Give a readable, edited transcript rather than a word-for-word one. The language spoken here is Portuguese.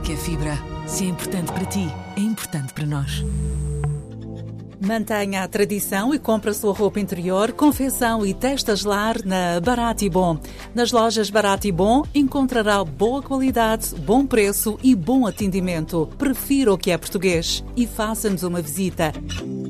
que é fibra. Se é importante para ti, é importante para nós. Mantenha a tradição e compre a sua roupa interior, confecção e testas lar na Barato e Bom. Nas lojas Barato e Bom encontrará boa qualidade, bom preço e bom atendimento. Prefira o que é português e faça-nos uma visita.